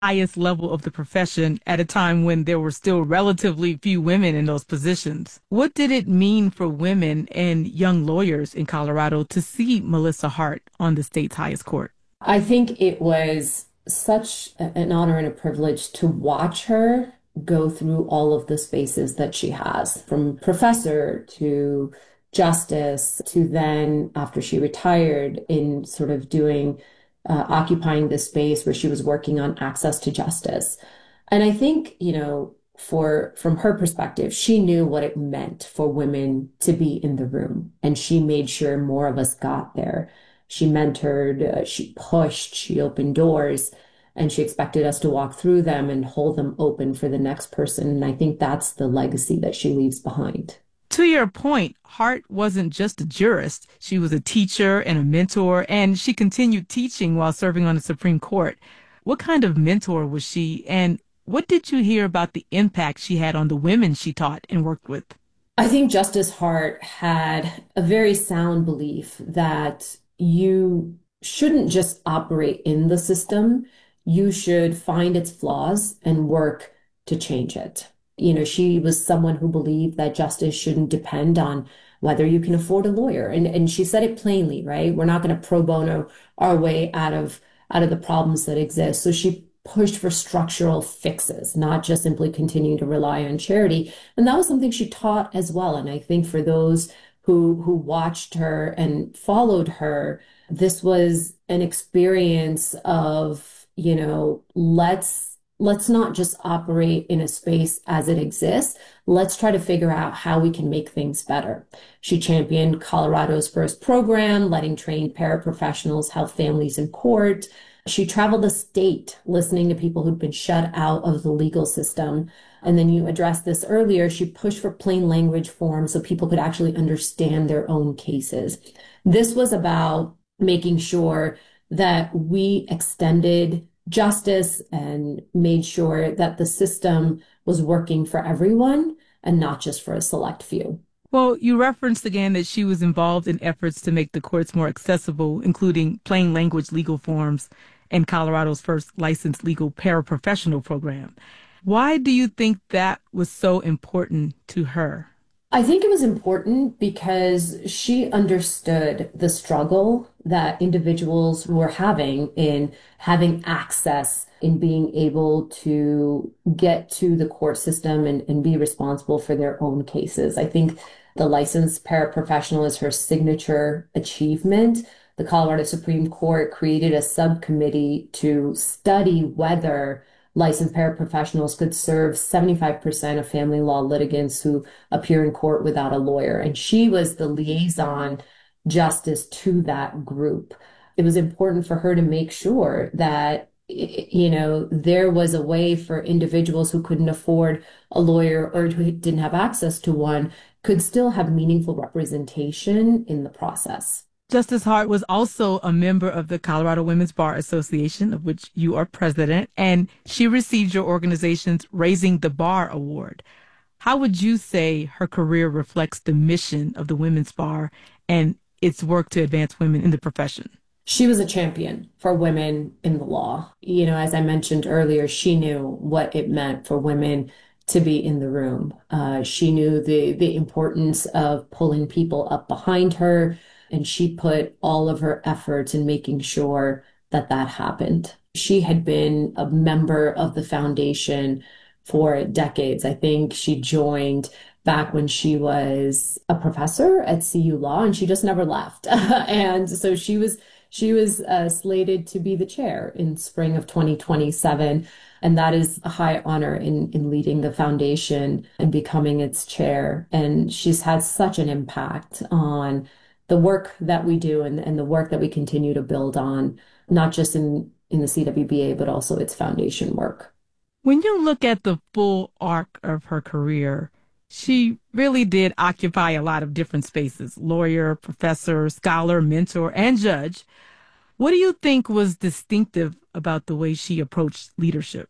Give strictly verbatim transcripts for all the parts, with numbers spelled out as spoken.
highest level of the profession at a time when there were still relatively few women in those positions. What did it mean for women and young lawyers in Colorado to see Melissa Hart on the state's highest court? I think it was such a- an honor and a privilege to watch her go through all of the spaces that she has, from professor to justice to then after she retired in sort of doing, uh, occupying this space where she was working on access to justice. And I think, you know, for from her perspective, she knew what it meant for women to be in the room, and she made sure more of us got there. She mentored, uh, she pushed, she opened doors, and she expected us to walk through them and hold them open for the next person. And I think that's the legacy that she leaves behind. To your point, Hart wasn't just a jurist. She was a teacher and a mentor, and she continued teaching while serving on the Supreme Court. What kind of mentor was she, and what did you hear about the impact she had on the women she taught and worked with? I think Justice Hart had a very sound belief that you shouldn't just operate in the system, you should find its flaws and work to change it. You know, she was someone who believed that justice shouldn't depend on whether you can afford a lawyer. And and she said it plainly, right? We're not going to pro bono our way out of out of the problems that exist. So she pushed for structural fixes, not just simply continuing to rely on charity. And that was something she taught as well. And I think for those who who watched her and followed her, this was an experience of, you know, let's let's not just operate in a space as it exists. Let's try to figure out how we can make things better. She championed Colorado's first program, letting trained paraprofessionals help families in court. She traveled the state listening to people who'd been shut out of the legal system. And then you addressed this earlier. She pushed for plain language forms so people could actually understand their own cases. This was about making sure that we extended justice and made sure that the system was working for everyone and not just for a select few. Well, you referenced again that she was involved in efforts to make the courts more accessible, including plain language legal forms and Colorado's first licensed legal paraprofessional program. Why do you think that was so important to her? I think it was important because she understood the struggle that individuals were having in having access, in being able to get to the court system and, and be responsible for their own cases. I think the licensed paraprofessional is her signature achievement. The Colorado Supreme Court created a subcommittee to study whether licensed paraprofessionals could serve seventy-five percent of family law litigants who appear in court without a lawyer. And she was the liaison justice to that group. It was important for her to make sure that, you know, there was a way for individuals who couldn't afford a lawyer or who didn't have access to one could still have meaningful representation in the process. Justice Hart was also a member of the Colorado Women's Bar Association, of which you are president, and she received your organization's Raising the Bar Award. How would you say her career reflects the mission of the Women's Bar and its work to advance women in the profession? She was a champion for women in the law. You know, as I mentioned earlier, she knew what it meant for women to be in the room. Uh, she knew the the importance of pulling people up behind her, and she put all of her efforts in making sure that that happened. She had been a member of the foundation for decades. I think she joined back when she was a professor at C U Law, and she just never left. And so she was she was uh, slated to be the chair in spring of twenty twenty-seven. And that is a high honor in, in leading the foundation and becoming its chair. And she's had such an impact on the work that we do and, and the work that we continue to build on, not just in, in the C W B A, but also its foundation work. When you look at the full arc of her career, she really did occupy a lot of different spaces: lawyer, professor, scholar, mentor, and judge. What do you think was distinctive about the way she approached leadership?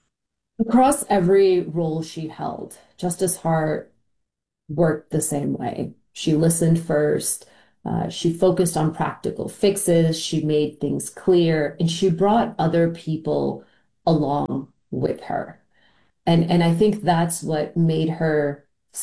Across every role she held, Justice Hart worked the same way. She listened first. Uh, she focused on practical fixes. She made things clear, and she brought other people along with her. And and I think that's what made her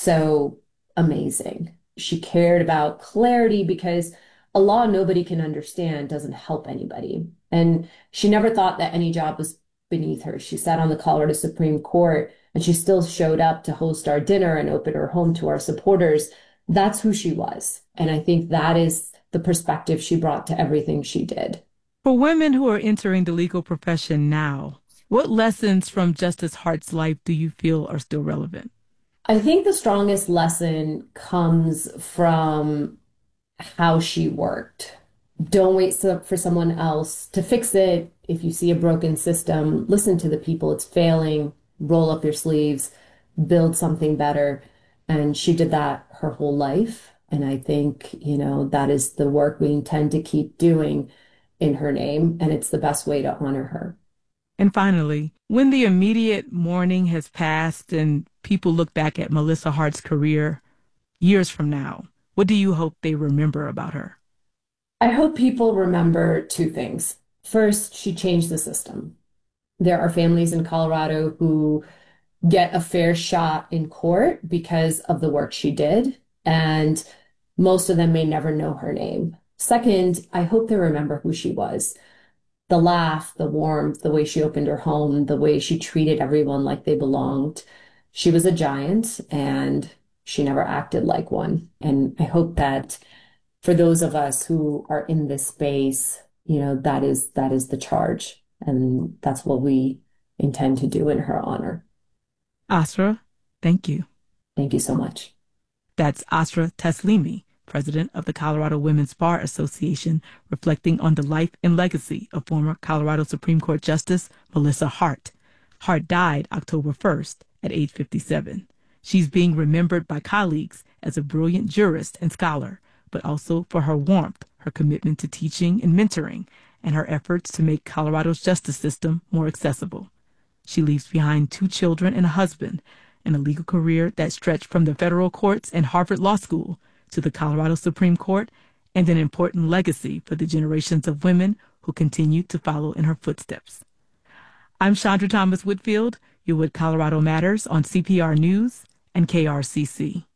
so amazing. She cared about clarity because a law nobody can understand doesn't help anybody. And she never thought that any job was beneath her. She sat on the Colorado Supreme Court and she still showed up to host our dinner and open her home to our supporters. That's who she was. And I think that is the perspective she brought to everything she did. For women who are entering the legal profession now, what lessons from Justice Hart's life do you feel are still relevant? I think the strongest lesson comes from how she worked. Don't wait so- for someone else to fix it. If you see a broken system, listen to the people it's failing, roll up your sleeves, build something better. And she did that her whole life. And I think, you know, that is the work we intend to keep doing in her name. And it's the best way to honor her. And finally, when the immediate mourning has passed and people look back at Melissa Hart's career years from now, what do you hope they remember about her? I hope people remember two things. First, she changed the system. There are families in Colorado who get a fair shot in court because of the work she did, and most of them may never know her name. Second, I hope they remember who she was. The laugh, the warmth, the way she opened her home, the way she treated everyone like they belonged. She was a giant and she never acted like one. And I hope that for those of us who are in this space, you know, that is that is the charge. And that's what we intend to do in her honor. Asra, thank you. Thank you so much. That's Asra Taslimi, president of the Colorado Women's Bar Association, reflecting on the life and legacy of former Colorado Supreme Court Justice Melissa Hart. Hart died October first at age fifty-seven. She's being remembered by colleagues as a brilliant jurist and scholar, but also for her warmth, her commitment to teaching and mentoring, and her efforts to make Colorado's justice system more accessible. She leaves behind two children and a husband, and a legal career that stretched from the federal courts and Harvard Law School to the Colorado Supreme Court, and an important legacy for the generations of women who continue to follow in her footsteps. I'm Chandra Thomas Whitfield. You're with Colorado Matters on C P R News and K R C C.